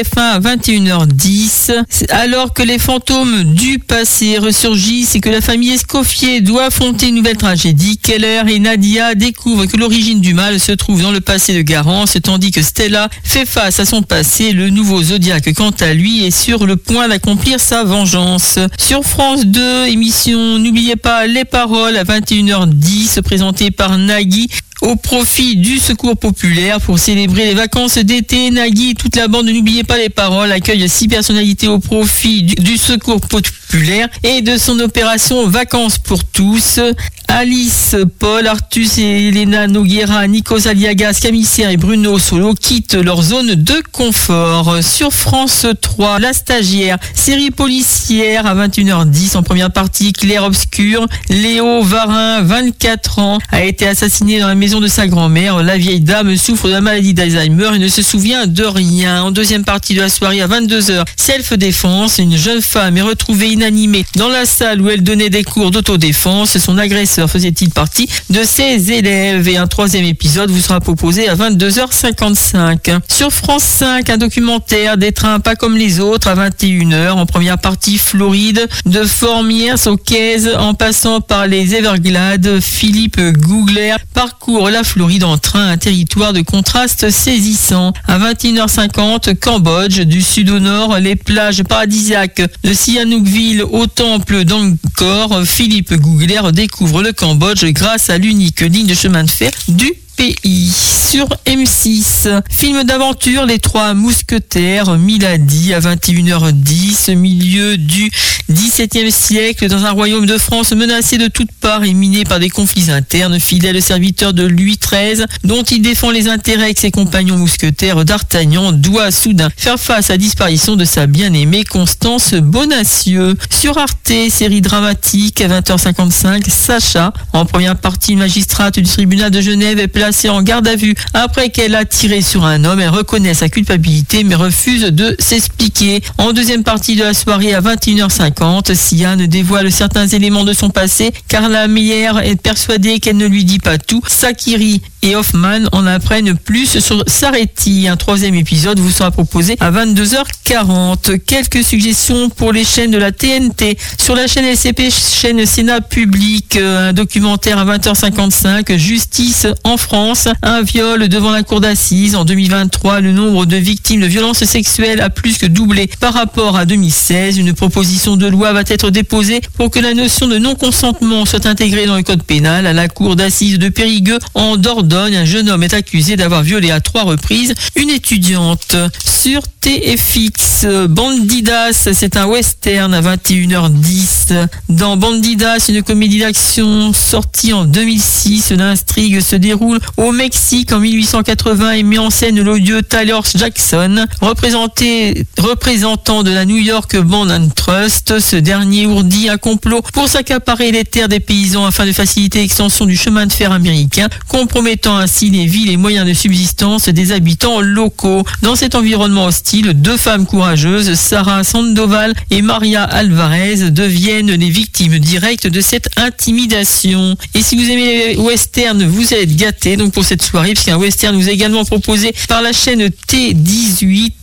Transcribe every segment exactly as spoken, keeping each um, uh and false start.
Fin à vingt et une heures dix, alors que les fantômes du passé ressurgissent et que la famille Escoffier doit affronter une nouvelle tragédie, Keller et Nadia découvrent que l'origine du mal se trouve dans le passé de Garance, tandis que Stella fait face à son passé. Le nouveau Zodiac, quant à lui, est sur le point d'accomplir sa vengeance. Sur France deux, émission N'oubliez pas les paroles à vingt et une heures dix, présentée par Nagui, au profit du Secours populaire. Pour célébrer les vacances d'été, Nagui et toute la bande de N'oubliez pas les paroles accueillent six personnalités au profit du, du Secours populaire et de son opération Vacances pour tous. Alice, Paul, Artus et Elena Noguera, Nikos Aliagas, Camissaire et Bruno Solo quittent leur zone de confort. Sur France trois, La Stagiaire, série policière à vingt et une heures dix. En première partie, Clair obscur. Léo Varin, vingt-quatre ans, a été assassiné dans la maison de sa grand-mère. La vieille dame souffre de la maladie d'Alzheimer et ne se souvient de rien. En deuxième partie de la soirée à vingt-deux heures, Self-défense. Une jeune femme est retrouvée inanimée dans la salle où elle donnait des cours d'autodéfense. Son agresseur faisait-il partie de ses élèves? Et un troisième épisode vous sera proposé à vingt-deux heures cinquante-cinq. Sur France cinq, un documentaire des trains pas comme les autres à vingt et une heures. En première partie, Floride, de Formiers aux Cayes en passant par les Everglades. Philippe Googler parcourt la Floride en train, un territoire de contraste saisissant. À vingt et une heures cinquante, Cambodge, du sud au nord, les plages paradisiaques de Sihanoukville au temple d'Angkor. Philippe Googler découvre le Cambodge grâce à l'unique ligne de chemin de fer du pays. Sur M six, film d'aventure Les Trois Mousquetaires, Milady à vingt et une heures dix, milieu du dix-septième siècle, dans un royaume de France menacé de toutes parts et miné par des conflits internes. Fidèle serviteur de Louis treize, dont il défend les intérêts avec ses compagnons mousquetaires, D'Artagnan doit soudain faire face à la disparition de sa bien-aimée Constance Bonacieux. Sur Arte, série dramatique à vingt heures cinquante-cinq, Sacha. En première partie, une magistrate du tribunal de Genève est placée en garde à vue après qu'elle a tiré sur un homme. Elle reconnaît sa culpabilité mais refuse de s'expliquer. En deuxième partie de la soirée à vingt et une heures cinquante, Sian dévoile certains éléments de son passé. Carla Meyer est persuadée qu'elle ne lui dit pas tout. Sakiri et Hoffman en apprennent plus sur Saretti. Un troisième épisode vous sera proposé à vingt-deux heures quarante. Quelques suggestions pour les chaînes de la T N T. Sur la chaîne L C P, chaîne Sénat Public, un documentaire à vingt heures cinquante-cinq, Justice en France, un viol devant la cour d'assises. En deux mille vingt-trois, le nombre de victimes de violences sexuelles a plus que doublé par rapport à deux mille seize. Une proposition de loi va être déposée pour que la notion de non-consentement soit intégrée dans le code pénal. À la cour d'assises de Périgueux, en Dordogne, un jeune homme est accusé d'avoir violé à trois reprises une étudiante. Sur T F X, Bandidas, c'est un western à vingt et une heures dix. Dans Bandidas, une comédie d'action sortie en deux mille six, l'intrigue se déroule au Mexique en mille huit cent quatre-vingts et met en scène l'odieux Tyler Jackson, représenté, représentant de la New York Band and Trust. Ce dernier ourdit un complot pour s'accaparer les terres des paysans afin de faciliter l'extension du chemin de fer américain, compromettant ainsi les vies et moyens de subsistance des habitants locaux. Dans cet environnement hostile, deux femmes courageuses, Sarah Sandoval et Maria Alvarez, deviennent les victimes directes de cette intimidation. Et si vous aimez les westerns, vous êtes gâtés donc pour cette soirée, puisqu'un western vous est également proposé par la chaîne T dix-huit.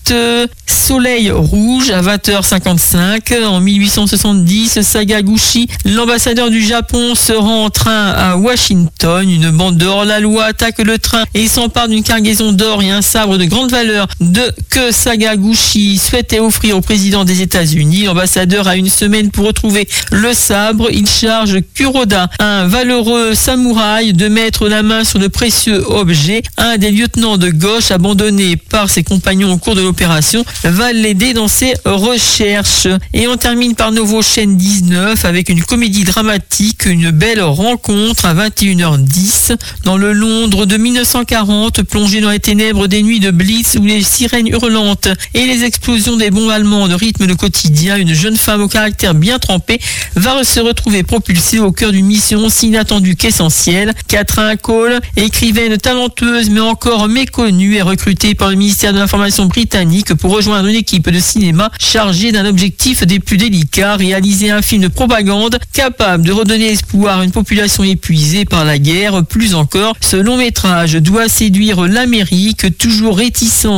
Soleil rouge à vingt heures cinquante-cinq. En mille huit cent soixante-dix, Sakaguchi, l'ambassadeur du Japon, se rend en train à Washington. Une bande de hors-la-loi attaque le train et s'empare d'une cargaison d'or et un sabre de grande valeur de que Sakaguchi souhaitait offrir au président des États-Unis. L'ambassadeur a une semaine pour retrouver le sabre. Il charge Kuroda, un valeureux samouraï, de mettre la main sur le précieux objet. Un des lieutenants de gauche, abandonné par ses compagnons au cours de l'opération, va l'aider dans ses recherches. Et on termine par Novo chaîne dix-neuf avec une comédie dramatique, Une belle rencontre à vingt et une heures dix. Dans le Londres de mille neuf cent quarante, plongé dans les ténèbres des nuits de Blitz où les sirènes hurlantes et les explosions des bombes allemandes rythment le quotidien, une jeune femme au caractère bien trempé va se retrouver propulsée au cœur d'une mission aussi inattendue qu'essentielle. Catherine Cole, écrivaine talentueuse mais encore méconnue, est recrutée par le ministère de l'Information britannique pour rejoindre une équipe de cinéma chargée d'un objectif des plus délicats, réaliser un film de propagande capable de redonner espoir à une population épuisée par la guerre. Plus encore, ce long métrage doit séduire l'Amérique, toujours réticent